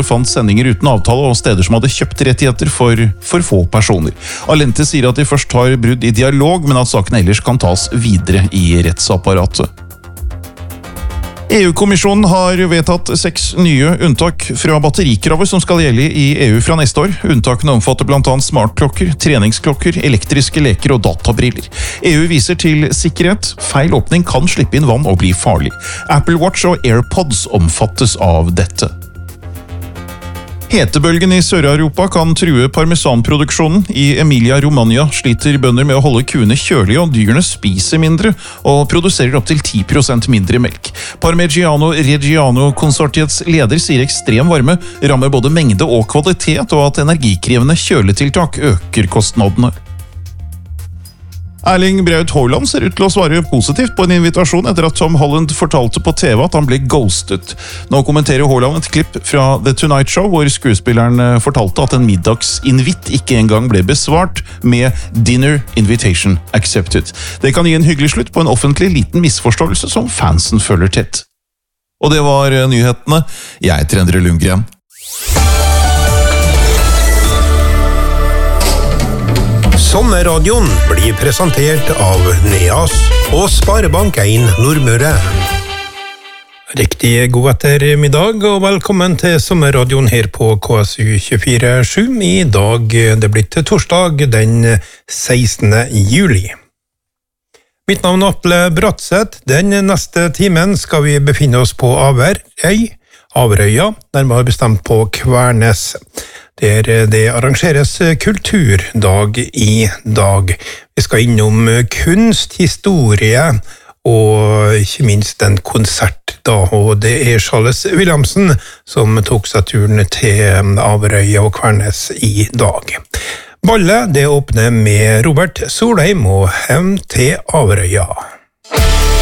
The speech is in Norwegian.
fant sendinger uten avtale og steder som hadde kjøpt rettigheter for få personer. Allente sier at de først har brudd i dialog, men at saken ellers kan tas videre i rettsapparatet. EU-kommisjonen har vedtatt 6 nye unntak fra batterikravet som skal gjelde i EU fra neste år. Unntakene omfatter blant annet smartklokker, treningsklokker, elektriske leker og databriller. EU viser til sikkerhet. Feil åpning kan slippe inn vann og bli farlig. Apple Watch og AirPods omfattes av dette. Hetebølgen i Sør-Europa kan true parmesanproduksjonen. I Emilia-Romagna sliter bønder med å holde kuene kjølige, og dyrene spiser mindre og produserer opp til 10% mindre melk. Parmigiano-Reggiano-konsortiets leder sier ekstrem varme rammer både mengde og kvalitet, og at energikrevende kjøletiltak øker kostnadene. Erling Braut Haaland ser ut til å svare positivt på en invitasjon etter at Tom Holland fortalte på TV at han ble ghostet. Nå kommenterer Haaland et klipp fra The Tonight Show, hvor skuespilleren fortalte at en middagsinvitt ikke engang ble besvart med «Dinner invitation accepted». Det kan gi en hyggelig slutt på en offentlig liten misforståelse som fansen følger tett. Og det var nyhetene. Jeg heter Endre Lundgren. Sommerradioen blir presentert av Neas og Sparebank 1 Nordmøre. Riktig god ettermiddag og velkommen til Sommerradioen her på KSU 24/7. I dag det blitt torsdag den 16. juli. Mitt navn er Atle Bratseth. Den neste timen skal vi befinne oss på Averøya, nærmere bestemt på Kvernes, der det arrangeres kulturdag i dag. Vi skal innom kunst, historie og ikke minst en konsert da, og det er Charles Williamsen som tok seg turen til Averøya og Kvernes i dag. Ballet det åpner med Robert Solheim og Hem til Averøya.